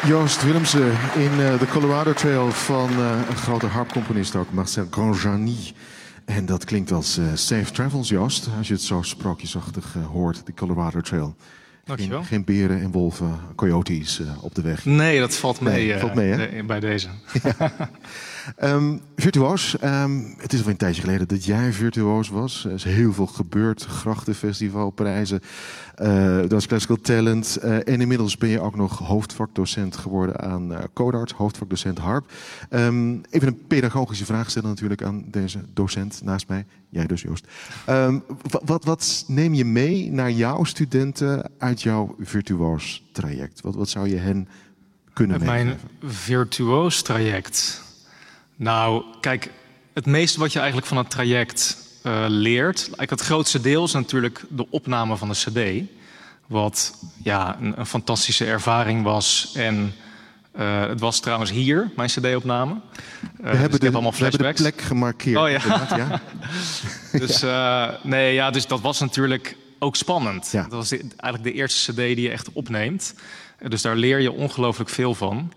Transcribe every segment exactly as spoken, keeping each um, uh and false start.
Joost Willemsen in uh, de Colorado Trail van uh, een grote harpcomponist ook, Marcel Granjani. En dat klinkt als uh, Safe Travels, Joost, als je het zo sprookjesachtig uh, hoort, de Colorado Trail. Dankjewel. Geen, geen beren en wolven, coyotes uh, op de weg. Nee, dat valt mee, nee, uh, valt mee hè? de, bij deze. Ja. Um, virtuoos, um, het is al een tijdje geleden dat jij virtuoos was. Er is heel veel gebeurd, Grachtenfestival, prijzen, uh, dat was Classical Talent. Uh, en inmiddels ben je ook nog hoofdvakdocent geworden aan uh, Codarts, hoofdvakdocent harp. Um, even een pedagogische vraag stellen natuurlijk aan deze docent naast mij. Jij dus, Joost. Um, wat, wat neem je mee naar jouw studenten uit jouw virtuoos traject? Wat, wat zou je hen kunnen meegeven? Mijn virtuoos traject... Nou, kijk, het meeste wat je eigenlijk van het traject uh, leert... Eigenlijk het grootste deel is natuurlijk de opname van de cd. Wat ja, een, een fantastische ervaring was. En uh, het was trouwens hier, mijn cd-opname. Uh, we hebben, dus de, allemaal we hebben de plek gemarkeerd. Oh ja. ja. dus, uh, nee, ja, dus dat was natuurlijk ook spannend. Ja. Dat was de, eigenlijk de eerste cd die je echt opneemt. Uh, dus daar leer je ongelooflijk veel van.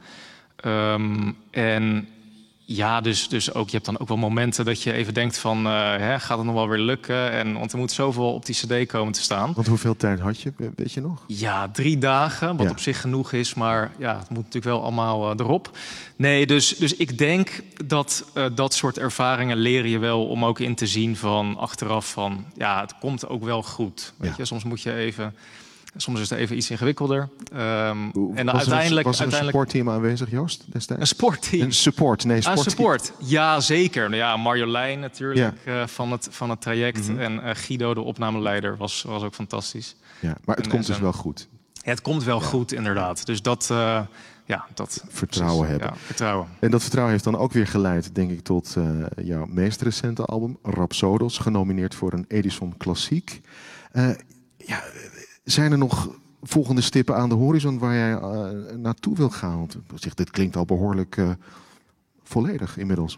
Um, en... Ja, dus, dus ook, je hebt dan ook wel momenten dat je even denkt van... Uh, hè, gaat het nog wel weer lukken? En, want er moet zoveel op die cd komen te staan. Want hoeveel tijd had je, weet je nog? Ja, drie dagen, wat ja. op zich genoeg is. Maar ja, het moet natuurlijk wel allemaal uh, erop. Nee, dus, dus ik denk dat uh, dat soort ervaringen leren je wel... om ook in te zien van achteraf van... ja, het komt ook wel goed. Weet ja. je? Soms moet je even... Soms is het even iets ingewikkelder. Um, Hoe, en was uiteindelijk, er, was er een uiteindelijk... supportteam aanwezig, Joost, destijds? Een sportteam? Een support, nee, een sportteam. support, ja zeker. Nou ja, Marjolein natuurlijk ja. uh, van, het, van het traject. Mm-hmm. En uh, Guido, de opnameleider, was, was ook fantastisch. Ja, maar het en, komt en, dus wel goed. Het komt wel ja. goed, inderdaad. Dus dat... Uh, Ja, dat vertrouwen precies, hebben. Ja, vertrouwen. En dat vertrouwen heeft dan ook weer geleid, denk ik, tot uh, jouw meest recente album, Rhapsodos, genomineerd voor een Edison Klassiek. Uh, ja, zijn er nog volgende stippen aan de horizon waar jij uh, naartoe wil gaan? Want zeg, dit klinkt al behoorlijk uh, volledig inmiddels.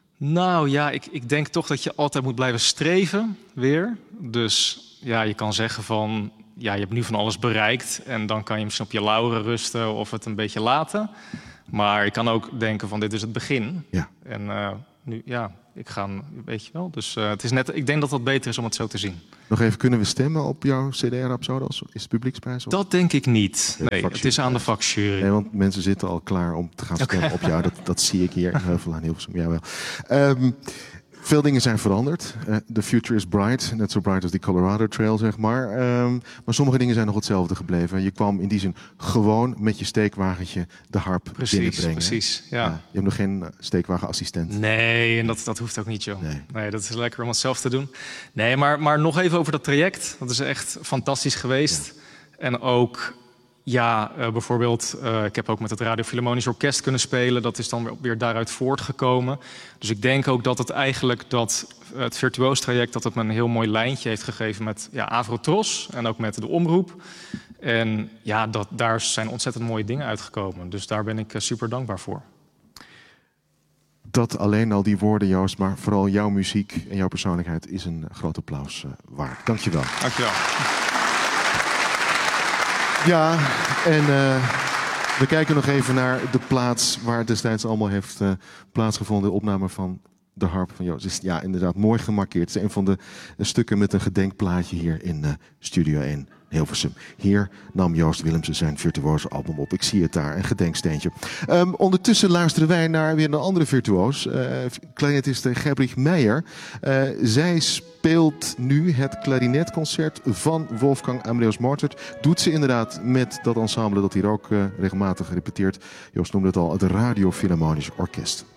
Nou ja, ik, ik denk toch dat je altijd moet blijven streven weer. Dus ja, je kan zeggen van... Ja, je hebt nu van alles bereikt en dan kan je misschien op je lauren rusten of het een beetje laten. Maar je kan ook denken van dit is het begin. Ja. En uh, nu, ja, ik ga, weet je wel. Dus uh, het is net, ik denk dat het beter is om het zo te zien. Nog even, kunnen we stemmen op jouw C D Rhapsodos? Is het publieksprijs? Of? Dat denk ik niet. Nee, het is aan de vakjury. Nee, want mensen zitten al klaar om te gaan stemmen okay. op jou. Dat, dat zie ik hier. Heuvel aan Hilversum, jawel. Um, Veel dingen zijn veranderd. Uh, the future is bright. Net zo bright als die Colorado Trail, zeg maar. Um, maar sommige dingen zijn nog hetzelfde gebleven. Je kwam in die zin gewoon met je steekwagentje de harp precies, binnenbrengen. Precies, ja. ja. Je hebt nog geen steekwagenassistent. Nee, en dat, dat hoeft ook niet, joh. Nee. nee, dat is lekker om het zelf te doen. Nee, maar, maar nog even over dat traject. Dat is echt fantastisch geweest. Ja. En ook... Ja, uh, bijvoorbeeld, uh, ik heb ook met het Radio Philharmonisch Orkest kunnen spelen. Dat is dan weer, weer daaruit voortgekomen. Dus ik denk ook dat het eigenlijk, dat uh, het virtuoos traject... dat het me een heel mooi lijntje heeft gegeven met ja, Avrotros en ook met de omroep. En ja, dat, daar zijn ontzettend mooie dingen uitgekomen. Dus daar ben ik uh, super dankbaar voor. Dat alleen al die woorden, Joost, maar vooral jouw muziek en jouw persoonlijkheid... is een groot applaus uh, waard. Dank je wel. Dank je wel. Ja, en uh, we kijken nog even naar de plaats waar het destijds allemaal heeft uh, plaatsgevonden. De opname van de harp van Joost. Het is ja, inderdaad mooi gemarkeerd. Het is een van de uh, stukken met een gedenkplaatje hier in uh, Studio één Hilversum. Hier nam Joost Willemsen zijn virtuoze album op. Ik zie het daar, een gedenksteentje. Um, ondertussen luisteren wij naar weer een andere virtuoos. Uh, Klarinetiste Gerbrich Meijer. Uh, zij speelt nu het klarinetconcert van Wolfgang Amadeus Mozart. Doet ze inderdaad met dat ensemble dat hier ook uh, regelmatig repeteert. Joost noemde het al, het Radio Philharmonisch Orkest.